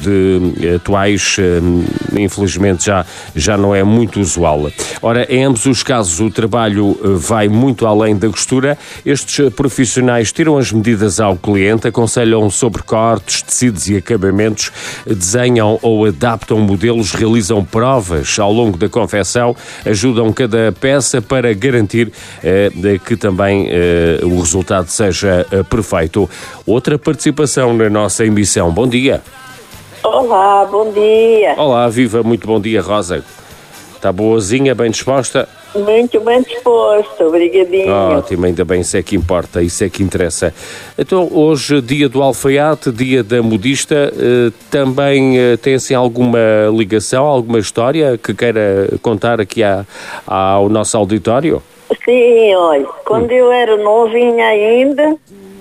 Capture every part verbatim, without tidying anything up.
de atuais, infelizmente já, já não é muito usual. Ora, em ambos os casos o trabalho vai muito além da costura. Estes profissionais tiram as medidas ao cliente, aconselham sobre cortes, tecidos e acabamentos, desenham ou adaptam modelos, realizam provas ao longo da confecção, ajudam cada peça para garantir eh, que também eh, o resultado seja eh, perfeito. Outra participação na nossa emissão. Bom dia. Olá, bom dia. Olá, viva, muito bom dia, Rosa. Está boazinha, bem disposta? Muito bem disposto, obrigadinho. Ótimo, ainda bem, isso é que importa, isso é que interessa. Então, hoje, dia do alfaiate, dia da modista, eh, também eh, tem assim alguma ligação, alguma história que queira contar aqui à, ao nosso auditório? Sim, olha, quando hum. eu era novinha ainda,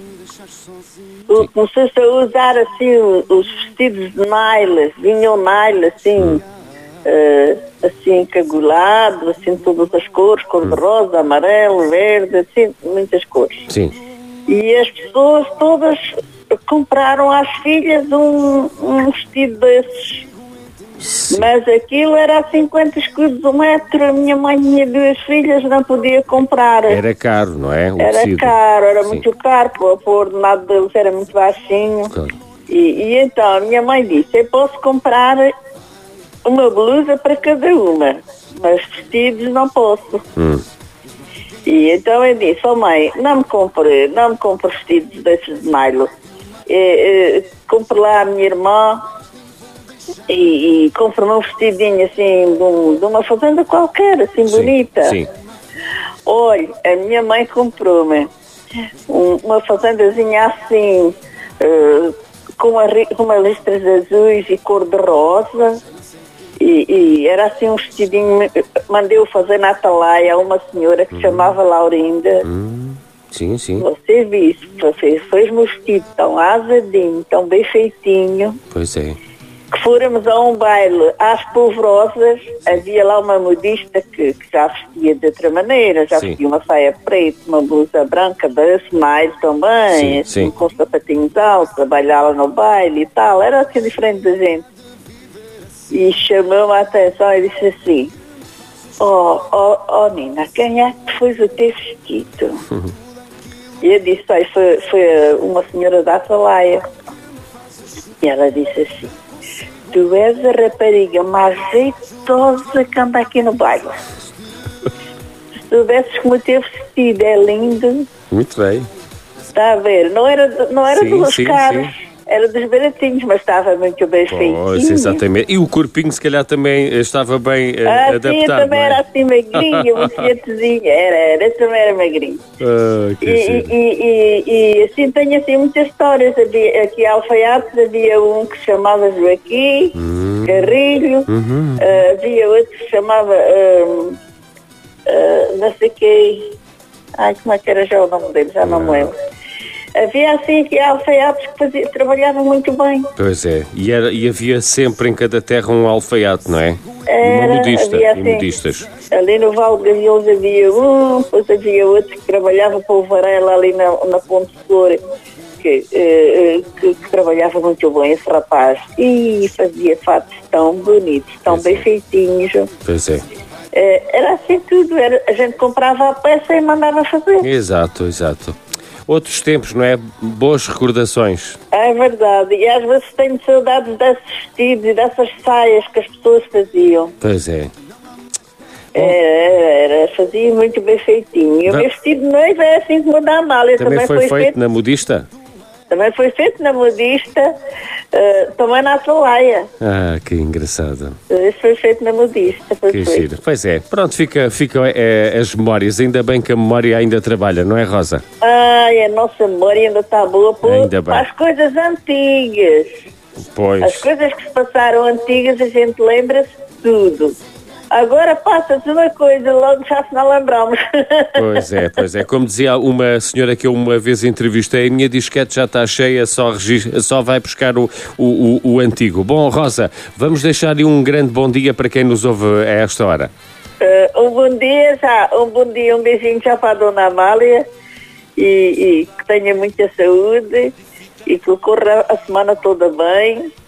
comecei-se a usar assim os vestidos de nylon, vinham nylon assim, hum. uh, assim cagulado, assim todas as cores, cor de rosa, amarelo, verde, assim, muitas cores. Sim. E as pessoas todas compraram às filhas um, um vestido desses. Sim. Mas aquilo era a cinquenta escudos um metro, a minha mãe tinha duas filhas, não podia comprar. Era caro, não é? O era tecido. caro, era Sim. muito caro, o ordenado deles era muito baixinho. Claro. E, e então a minha mãe disse, eu posso comprar uma blusa para cada uma, mas vestidos não posso. Hum. E então eu disse, oh mãe, não me compre, não me compre vestidos desses de nylon. E, e, compre lá a minha irmã e, e compre-me um vestidinho assim de, um, de uma fazenda qualquer, assim sim, bonita. Sim. Olha, a minha mãe comprou-me um, uma fazendazinha assim, uh, com, uma, com uma listras azuis e cor de rosa. E, e era assim um vestidinho, mandei-o fazer na Atalaia a uma senhora que se uhum. chamava Laurinda. Uhum. Sim, sim. Você viu, você fez-me o vestido tão asadinho, tão bem feitinho. Pois é. Que fôramos a um baile às Polvorosas, havia lá uma modista que, que já vestia de outra maneira, já sim. vestia uma saia preta, uma blusa branca, da Smile também, sim, assim, sim. com sapatinhos altos, trabalhava no baile e tal, era assim diferente da gente. E chamou-me a atenção e disse assim, oh, oh, oh Nina, quem é que fez o teu vestido? Uhum. E eu disse, olha, foi, foi uma senhora da Atalaia. E ela disse assim, tu és a rapariga mais jeitosa que anda aqui no bairro. Se soubesses como o teu vestido é lindo. Muito bem. Está a ver, não era, não era sim, dos sim, caros. Sim. Era dos baratinhos, mas estava muito bem oh, feitinho. Exatamente. E o corpinho, se calhar, também estava bem uh, ah, adaptado, sim, também é? era assim magrinho, muito fiatezinho. Era, era, também era magrinho. Oh, que e, e, e, e assim, tenho assim muitas histórias. Havia, aqui a Alfaiates havia um que se chamava Joaquim hum. Carrilho. Uhum. Uh, havia outro que se chamava, uh, uh, não sei quem. Ai, como é que era já o nome dele? Já não me lembro. Havia assim que alfaiates que fazia, trabalhavam muito bem. Pois é, e, era, e havia sempre em cada terra um alfaiate, não é? Era, uma modista, havia, e assim, modistas. Ali no Val de Gaviões havia um, depois havia outro que trabalhava para o Varela ali na, na Ponte Flor, que, eh, que, que trabalhava muito bem esse rapaz. E fazia fatos tão bonitos, tão pois bem é. feitinhos. Pois é. Eh, era assim tudo, era, a gente comprava a peça e mandava fazer. Exato, exato. Outros tempos, não é? Boas recordações. É verdade, e às vezes tenho saudades desses vestidos e dessas saias que as pessoas faziam. Pois é. Era, era, fazia muito bem feitinho. E o meu vestido de noiva é assim como o da Amália. Também, também foi, foi feito, feito na modista? Também foi feito na modista, uh, também na Atalaia. Ah, que engraçado. Isso foi feito na modista. Que giro. Pois é, pronto, fica, fica é, as memórias. Ainda bem que a memória ainda trabalha, não é, Rosa? Ai, a nossa memória ainda está boa para as coisas antigas. Pois. As coisas que se passaram antigas, a gente lembra-se de tudo. Agora passa-se uma coisa, logo já se não lembramos. Pois é, pois é. Como dizia uma senhora que eu uma vez entrevistei, a minha disquete já está cheia, só, registra, só vai buscar o, o, o, o antigo. Bom, Rosa, vamos deixar-lhe um grande bom dia para quem nos ouve a esta hora. Uh, um bom dia já, um bom dia, um beijinho já para a Dona Amália e, e que tenha muita saúde e que ocorra a semana toda bem.